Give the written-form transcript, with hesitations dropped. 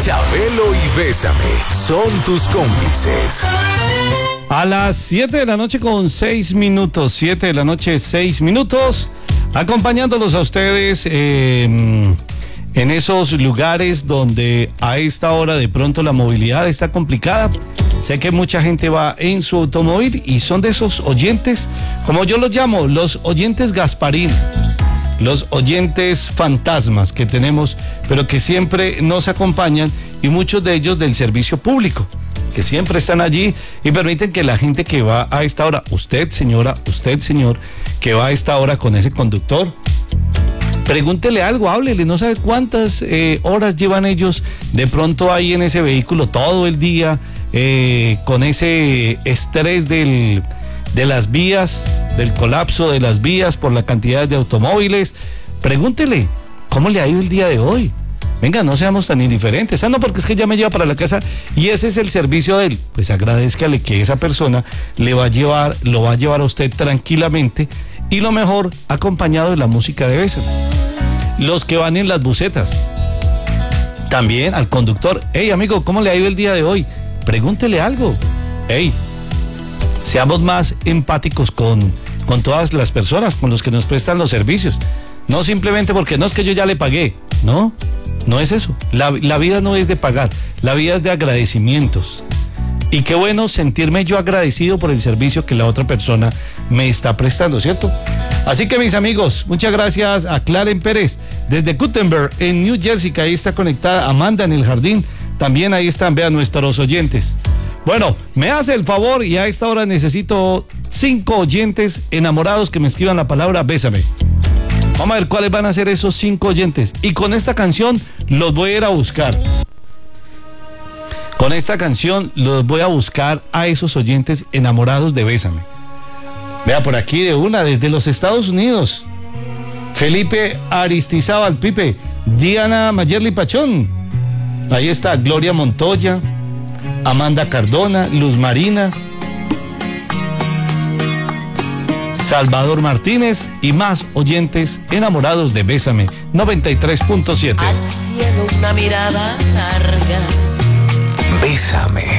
Chabelo y Bésame son tus cómplices. A las 7 de la noche con 6 minutos, 7 de la noche 6 minutos, acompañándolos a ustedes en esos lugares donde a esta hora de pronto la movilidad está complicada. Sé que mucha gente va en su automóvil y son de esos oyentes, como yo los llamo, los oyentes Gasparín, los oyentes fantasmas que tenemos, pero que siempre nos acompañan, y muchos de ellos del servicio público, que siempre están allí y permiten que la gente que va a esta hora, usted señora, usted señor, que va a esta hora con ese conductor, pregúntele algo, háblele, no sabe cuántas horas llevan ellos de pronto ahí en ese vehículo todo el día, con ese estrés de las vías, del colapso de las vías por la cantidad de automóviles. Pregúntele, ¿cómo le ha ido el día de hoy? Venga, no seamos tan indiferentes. No, porque es que ya me lleva para la casa y ese es el servicio de él. Pues agradézcale que esa persona lo va a llevar a usted tranquilamente, y lo mejor, acompañado de la música de Bésame. Los que van en las busetas, también al conductor, hey amigo, ¿cómo le ha ido el día de hoy? Pregúntele algo. Hey, seamos más empáticos con todas las personas, con los que nos prestan los servicios. No simplemente porque no es que yo ya le pagué. No es eso. La vida no es de pagar, la vida es de agradecimientos. Y qué bueno sentirme yo agradecido por el servicio que la otra persona me está prestando, ¿cierto? Así que mis amigos, muchas gracias a Claren Pérez desde Gutenberg en New Jersey, que ahí está conectada. Amanda en el jardín, también ahí están, vean, nuestros oyentes. Bueno, me hace el favor y a esta hora necesito 5 oyentes enamorados que me escriban la palabra Bésame. Vamos a ver cuáles van a ser esos 5 oyentes. Y con esta canción los voy a ir a buscar. Con esta canción los voy a buscar a esos oyentes enamorados de Bésame. Vea, por aquí de una, desde los Estados Unidos. Felipe Aristizábal, Pipe. Diana Mayerly Pachón. Ahí está Gloria Montoya, Amanda Cardona, Luz Marina, Salvador Martínez y más oyentes enamorados de Bésame 93.7. Al cielo una mirada larga. Bésame.